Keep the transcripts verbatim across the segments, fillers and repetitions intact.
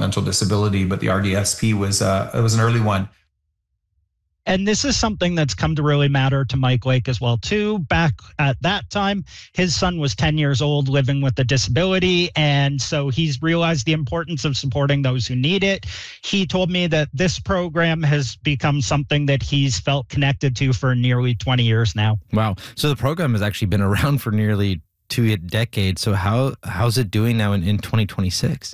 supplemental disability, but the R D S P was uh, it was an early one. And this is something that's come to really matter to Mike Lake as well, too. Back at that time, his son was ten years old living with a disability. And so he's realized the importance of supporting those who need it. He told me that this program has become something that he's felt connected to for nearly twenty years now. Wow. So the program has actually been around for nearly two decades. So how how's it doing now in, in twenty twenty-six?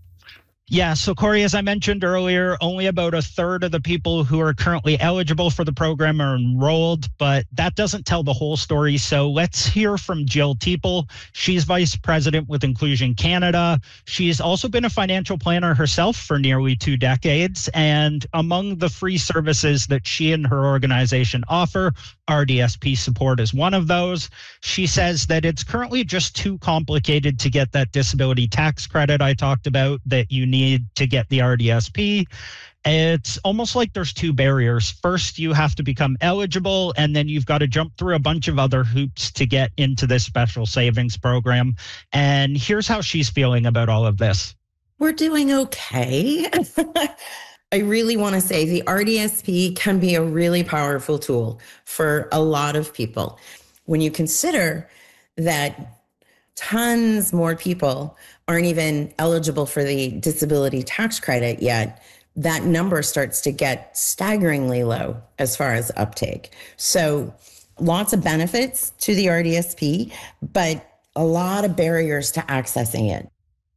Yeah, so Corey, as I mentioned earlier, only about a third of the people who are currently eligible for the program are enrolled, but that doesn't tell the whole story. So let's hear from Jill Teeple. She's vice president with Inclusion Canada. She's also been a financial planner herself for nearly two decades. And among the free services that she and her organization offer, R D S P support is one of those. She says that it's currently just too complicated to get that disability tax credit I talked about that you need to get the R D S P. It's almost like there's two barriers. First, you have to become eligible, and then you've got to jump through a bunch of other hoops to get into this special savings program. And here's how she's feeling about all of this. We're doing okay. I really want to say the R D S P can be a really powerful tool for a lot of people. When you consider that tons more people aren't even eligible for the disability tax credit yet, that number starts to get staggeringly low as far as uptake. So lots of benefits to the R D S P, but a lot of barriers to accessing it.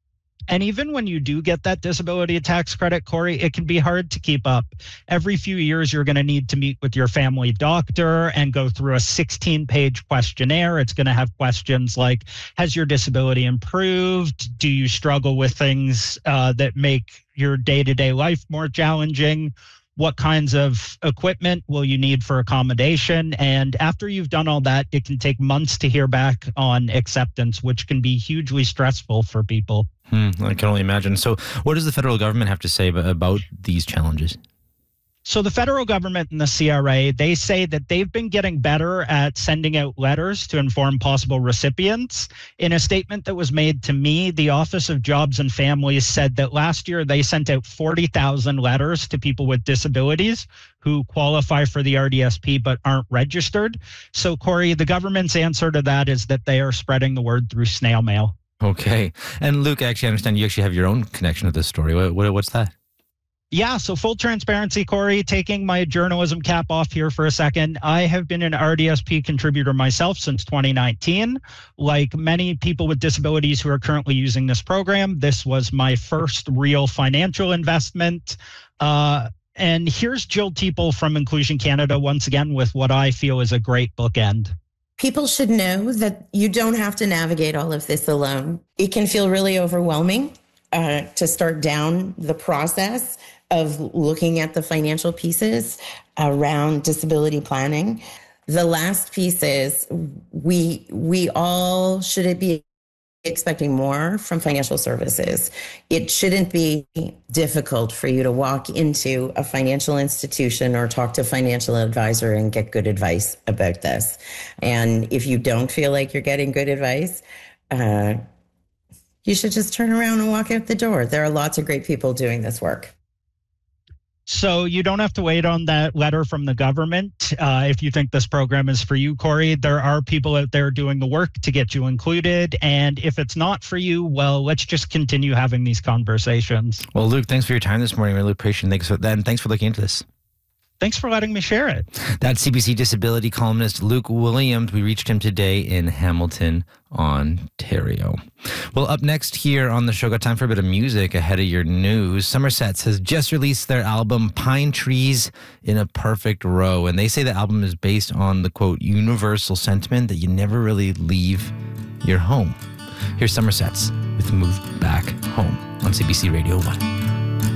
And even when you do get that disability tax credit, Corey, it can be hard to keep up. Every few years, you're going to need to meet with your family doctor and go through a sixteen-page questionnaire. It's going to have questions like, has your disability improved? Do you struggle with things uh, that make your day-to-day life more challenging? What kinds of equipment will you need for accommodation? And after you've done all that, it can take months to hear back on acceptance, which can be hugely stressful for people. Hmm, I can only imagine. So what does the federal government have to say about these challenges? So the federal government and the C R A, they say that they've been getting better at sending out letters to inform possible recipients. In a statement that was made to me, the Office of Jobs and Families said that last year they sent out forty thousand letters to people with disabilities who qualify for the R D S P but aren't registered. So, Corey, the government's answer to that is that they are spreading the word through snail mail. Okay. And Luke, I actually understand you actually have your own connection to this story. What, what, what's that? Yeah, so full transparency, Corey, taking my journalism cap off here for a second. I have been an R D S P contributor myself since twenty nineteen. Like many people with disabilities who are currently using this program, this was my first real financial investment. Uh, and here's Jill Teeple from Inclusion Canada once again with what I feel is a great bookend. People should know that you don't have to navigate all of this alone. It can feel really overwhelming uh, to start down the process of looking at the financial pieces around disability planning. The last piece is we we all should be expecting more from financial services. It shouldn't be difficult for you to walk into a financial institution or talk to a financial advisor and get good advice about this. And if you don't feel like you're getting good advice, uh, you should just turn around and walk out the door. There are lots of great people doing this work. So you don't have to wait on that letter from the government. Uh, if you think this program is for you, Corey, there are people out there doing the work to get you included. And if it's not for you, well, let's just continue having these conversations. Well, Luke, thanks for your time this morning. Really appreciate it. Thanks for that. And thanks for looking into this. Thanks for letting me share it. That's C B C disability columnist Luke Williams. We reached him today in Hamilton, Ontario. Well, up next here on the show, got time for a bit of music ahead of your news. Somerset has just released their album Pine Trees in a Perfect Row. And they say the album is based on the, quote, universal sentiment that you never really leave your home. Here's Somerset's with Move Back Home on C B C Radio one.